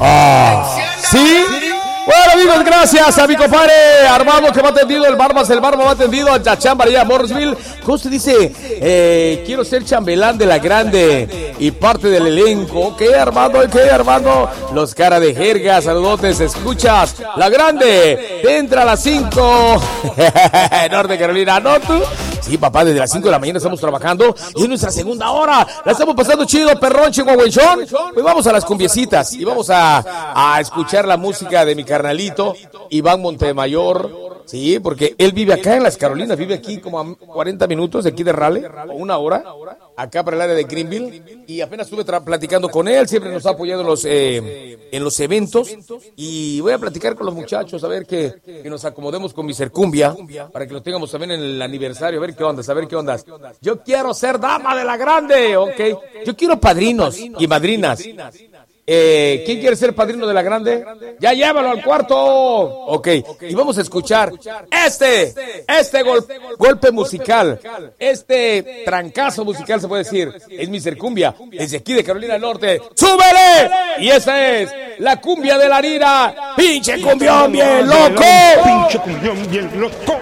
¿Sí? Bueno, amigos, gracias a mi compadre Armando que me ha atendido, el Barba me ha atendido, a Chachán allá Morrisville. ¿Cómo usted dice? Quiero ser chambelán de la grande y parte del elenco. ¿Qué, Armando? Los cara de jerga, saludotes, escuchas. La grande, entra a las 5. Norte Carolina, ¿no tú? Sí, papá, desde las 5 de la mañana estamos trabajando y es nuestra segunda hora. La estamos pasando chido, perrón, chihuahuenchón. Pues vamos a las cumbiecitas y vamos a escuchar la música de mi carnalito, Iván Montemayor. Sí, porque él vive acá en las Carolinas, vive aquí como a 40 minutos de aquí de Raleigh, o una hora, acá para el área de Greenville. Y apenas estuve platicando con él, siempre nos ha apoyado en los eventos. Y voy a platicar con los muchachos, a ver que nos acomodemos con Mr. Cumbia, para que lo tengamos también en el aniversario, a ver qué onda. Yo quiero ser dama de la grande, ¿ok? Yo quiero padrinos y madrinas. ¿Quién quiere ser padrino de la grande? Ya llévalo al cuarto. Ok, y vamos a escuchar este golpe musical, este trancazo musical, se puede decir. Es Mr. Cumbia, desde aquí de Carolina del Norte. ¡Súbele! Y esa es la cumbia de la harina. ¡Pinche cumbión bien loco! ¡Pinche cumbión bien loco!